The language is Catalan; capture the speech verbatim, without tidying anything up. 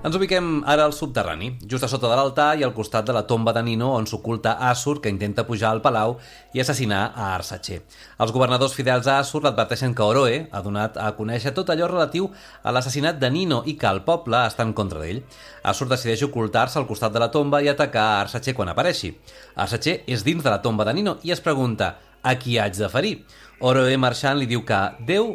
Ens ubiquem ara al subterrani, just a sota de l'altar i al costat de la tomba de Nino on s'oculta Assur, que intenta pujar al palau i assassinar a Arsace. Els governadors fidels a Assur l'adverteixen que Oroe ha donat a conèixer tot allò relatiu a l'assassinat de Nino i que el poble està en contra d'ell. Assur decideix ocultar-se al costat de la tomba i atacar a Arsace quan apareixi. Arsace és dins de la tomba de Nino i es pregunta: a qui haig de ferir? Oroe marxant li diu que Déu